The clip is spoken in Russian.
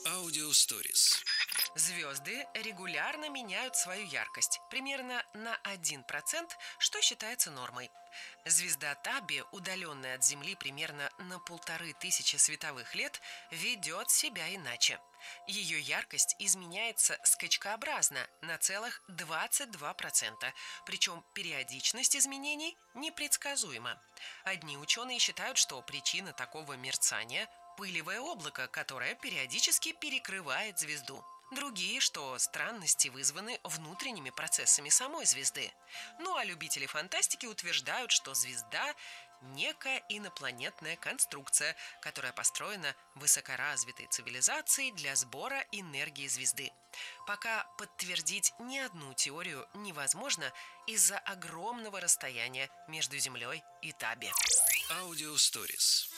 Аудиосторис. Звезды регулярно меняют свою яркость, примерно на 1%, что считается нормой. Звезда Таби, удаленная от Земли примерно на 1500 световых лет, ведет себя иначе. Ее яркость изменяется скачкообразно на целых 22%, причем периодичность изменений непредсказуема. Одни ученые считают, что причина такого мерцания – пылевое облако, которое периодически перекрывает звезду. Другие, что странности вызваны внутренними процессами самой звезды. Ну а любители фантастики утверждают, что звезда – некая инопланетная конструкция, которая построена высокоразвитой цивилизацией для сбора энергии звезды. Пока подтвердить ни одну теорию невозможно из-за огромного расстояния между Землей и Таби. Аудиосторис.